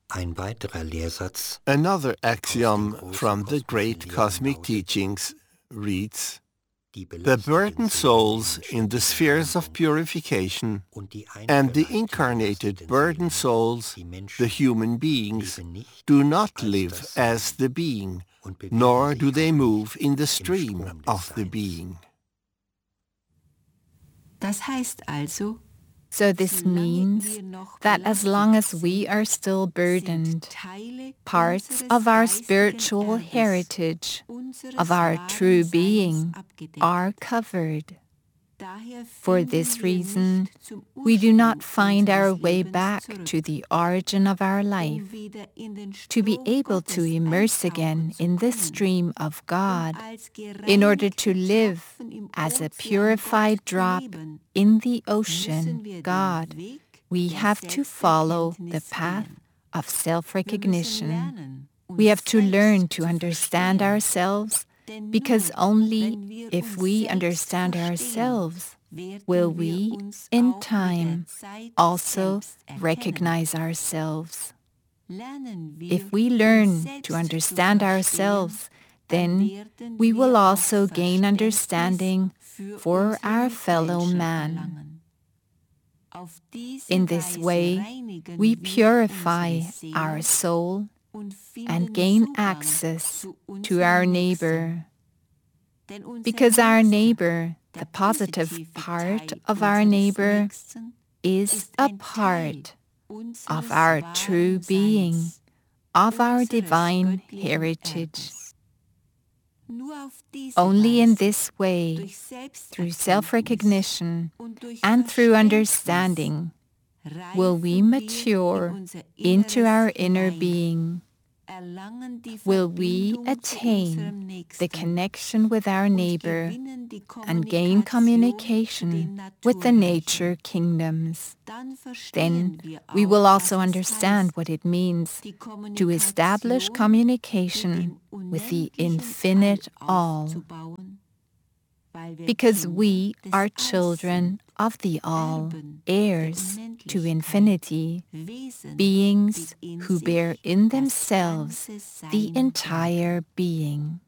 Ein weiterer Lehrsatz Another axiom from the great cosmic teachings reads, "The burdened souls in the spheres of purification and the incarnated burdened souls, the human beings, do not live as the being, nor do they move in the stream of the being." Das heißt also, So this means that as long as we are still burdened, parts of our spiritual heritage, of our true being, are covered. For this reason, we do not find our way back to the origin of our life, to be able to immerse again in this stream of God, in order to live as a purified drop in the ocean God. We have to follow the path of self-recognition. We have to learn to understand ourselves, because only if we understand ourselves will we, in time, also recognize ourselves. If we learn to understand ourselves, then we will also gain understanding for our fellow man. In this way, we purify our soul and gain access to our neighbor. Because our neighbor, the positive part of our neighbor, is a part of our true being, of our divine heritage. Only in this way, through self-recognition and through understanding, will we mature into our inner being. Will we attain the connection with our neighbor and gain communication with the nature kingdoms. Then we will also understand what it means to establish communication with the infinite all. Because we are children of the all, heirs to infinity, beings who bear in themselves the entire being.